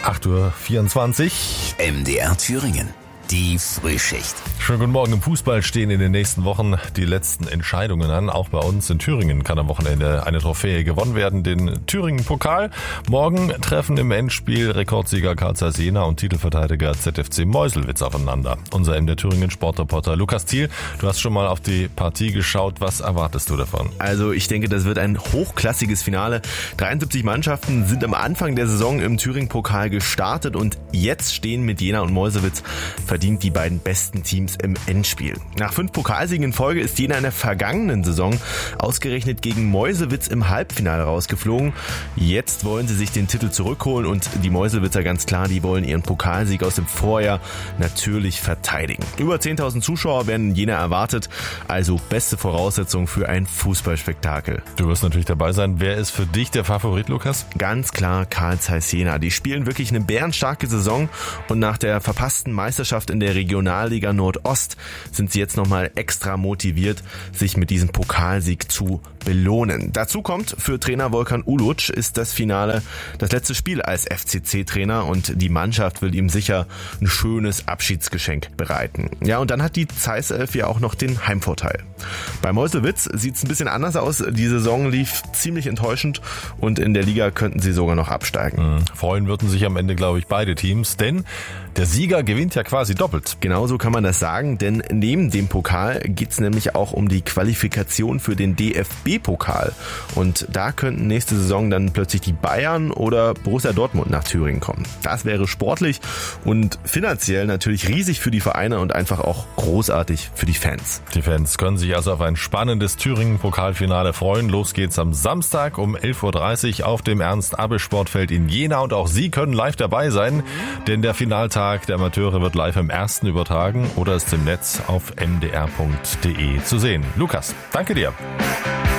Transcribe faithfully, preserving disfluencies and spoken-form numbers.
acht Uhr vierundzwanzig. M D R Thüringen. Die Frühschicht. Schönen guten Morgen. Im Fußball stehen in den nächsten Wochen die letzten Entscheidungen an. Auch bei uns in Thüringen kann am Wochenende eine Trophäe gewonnen werden, den Thüringen-Pokal. Morgen treffen im Endspiel Rekordsieger Carl Zeiss Jena und Titelverteidiger Z F C Meuselwitz aufeinander. Unser M D R Thüringen Sportreporter Lukas Thiel, du hast schon mal auf die Partie geschaut. Was erwartest du davon? Also ich denke, das wird ein hochklassiges Finale. dreiundsiebzig Mannschaften sind am Anfang der Saison im Thüringen-Pokal gestartet und jetzt stehen mit Jena und Meuselwitz verdient die beiden besten Teams im Endspiel. Nach fünf Pokalsiegen in Folge ist Jena in der vergangenen Saison ausgerechnet gegen Meuselwitz im Halbfinale rausgeflogen. Jetzt wollen sie sich den Titel zurückholen und die Meuselwitzer, ganz klar, die wollen ihren Pokalsieg aus dem Vorjahr natürlich verteidigen. Über zehntausend Zuschauer werden in Jena erwartet, also beste Voraussetzung für ein Fußballspektakel. Du wirst natürlich dabei sein. Wer ist für dich der Favorit, Lukas? Ganz klar Carl Zeiss Jena. Die spielen wirklich eine bärenstarke Saison und nach der verpassten Meisterschaft in der Regionalliga Nordost sind sie jetzt nochmal extra motiviert, sich mit diesem Pokalsieg zu belohnen. Dazu kommt, für Trainer Volkan Uluc ist das Finale das letzte Spiel als F C C-Trainer und die Mannschaft will ihm sicher ein schönes Abschiedsgeschenk bereiten. Ja, und dann hat die Zeiss Elf ja auch noch den Heimvorteil. Bei Meuselwitz sieht es ein bisschen anders aus. Die Saison lief ziemlich enttäuschend und in der Liga könnten sie sogar noch absteigen. Mhm. Freuen würden sich am Ende, glaube ich, beide Teams, denn der Sieger gewinnt ja quasi doppelt. Genauso kann man das sagen, denn neben dem Pokal geht es nämlich auch um die Qualifikation für den D F B-Pokal. Und da könnten nächste Saison dann plötzlich die Bayern oder Borussia Dortmund nach Thüringen kommen. Das wäre sportlich und finanziell natürlich riesig für die Vereine und einfach auch großartig für die Fans. Die Fans können sich also auf ein spannendes Thüringen-Pokalfinale freuen. Los geht's am Samstag um elf Uhr dreißig auf dem Ernst-Abbe-Sportfeld in Jena und auch Sie können live dabei sein, denn der Finaltag der Amateure wird live im Ersten übertragen oder ist im Netz auf m d r punkt d e zu sehen. Lukas, danke dir.